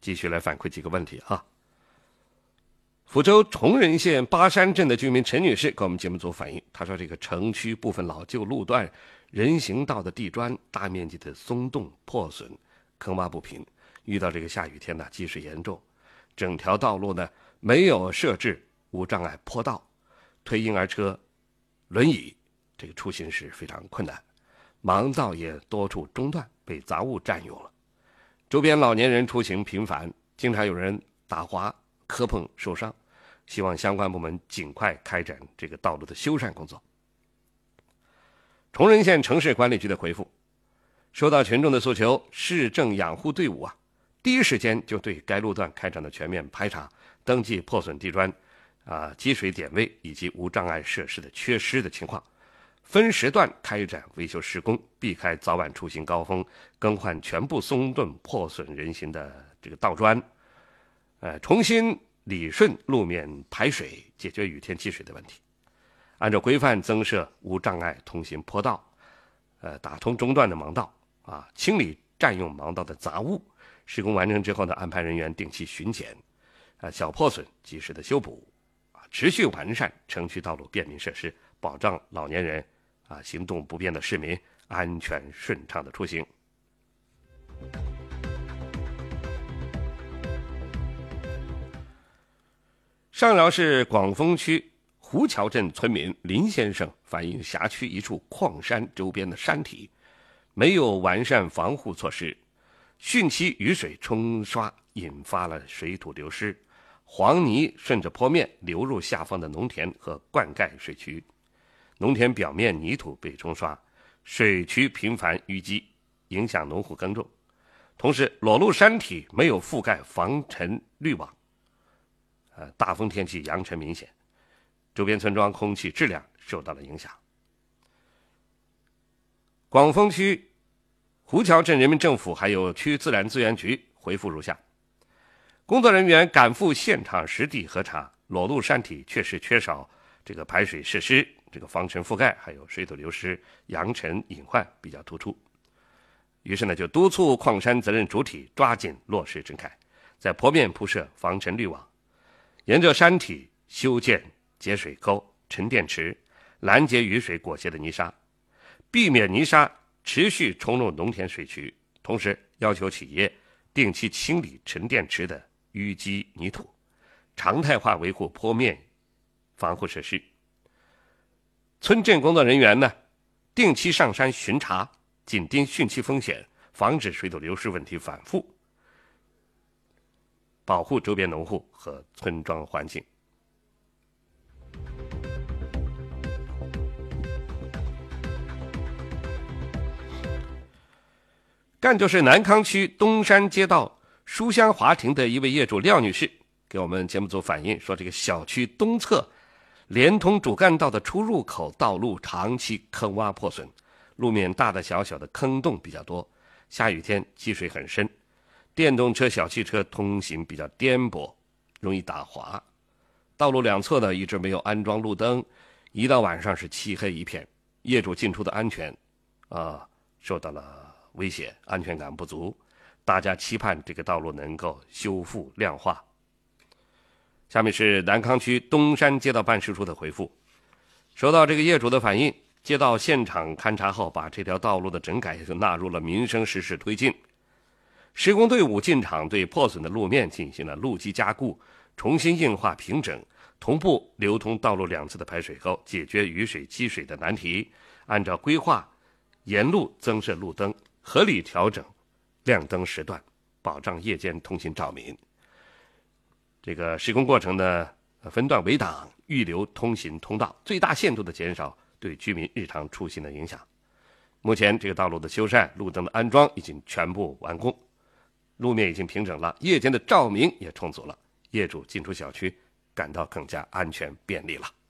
继续来反馈几个问题啊。福州崇仁县巴山镇的居民陈女士给我们节目组反映，她说这个城区部分老旧路段人行道的地砖大面积的松动破损，坑洼不平，遇到这个下雨天呢积水严重，整条道路呢没有设置无障碍坡道，推婴儿车轮椅这个出行是非常困难，盲道也多处中断被杂物占用了，周边老年人出行频繁，经常有人打滑磕碰受伤，希望相关部门尽快开展这个道路的修缮工作。崇仁县城市管理局的回复，收到群众的诉求，市政养护队伍第一时间就对该路段开展了全面排查，登记破损地砖积水点位以及无障碍设施的缺失的情况，分时段开展维修施工，避开早晚出行高峰，更换全部松动破损人行的这个道砖，重新理顺路面排水，解决雨天积水的问题。按照规范增设无障碍通行坡道，打通中断的盲道清理占用盲道的杂物。施工完成之后呢，安排人员定期巡检，小破损及时的修补，持续完善城区道路便民设施，保障老年人行动不便的市民安全顺畅的出行。上饶市广丰区胡桥镇村民林先生反映，辖区一处矿山周边的山体没有完善防护措施，汛期雨水冲刷引发了水土流失，黄泥顺着坡面流入下方的农田和灌溉水渠，农田表面泥土被冲刷，水渠频繁淤积，影响农户耕种。同时裸露山体没有覆盖防尘滤网，大风天气扬尘明显，周边村庄空气质量受到了影响。广丰区胡桥镇人民政府还有区自然资源局回复如下：工作人员赶赴现场实地核查，裸露山体确实缺少这个排水设施，这个防尘覆盖还有水土流失、扬尘隐患比较突出。于是呢，就督促矿山责任主体抓紧落实整改，在坡面铺设防尘滤网，沿着山体修建节水沟、沉淀池，拦截雨水裹挟的泥沙，避免泥沙持续冲入农田水渠，同时要求企业定期清理沉淀池的淤积泥土，常态化维护坡面防护设施。村镇工作人员呢，定期上山巡查，紧盯汛期风险，防止水土流失问题反复，保护周边农户和村庄环境。赣州市南康区东山街道书香华庭的一位业主廖女士给我们节目组反映说，这个小区东侧连通主干道的出入口道路长期坑洼破损，路面大大小小的坑洞比较多，下雨天积水很深，电动车、小汽车通行比较颠簸，容易打滑。道路两侧呢一直没有安装路灯，一到晚上是漆黑一片，业主进出的安全受到了威胁，安全感不足。大家期盼这个道路能够修复亮化。下面是南康区东山街道办事处的回复，收到这个业主的反映，街道现场勘查后，把这条道路的整改就纳入了民生实事推进。施工队伍进场，对破损的路面进行了路基加固、重新硬化平整，同步流通道路两侧的排水沟，解决雨水积水的难题。按照规划，沿路增设路灯，合理调整亮灯时段，保障夜间通行照明。这个施工过程呢，分段围挡，预留通行通道，最大限度地减少对居民日常出行的影响。目前这个道路的修缮、路灯的安装已经全部完工，路面已经平整了，夜间的照明也充足了，业主进出小区感到更加安全便利了。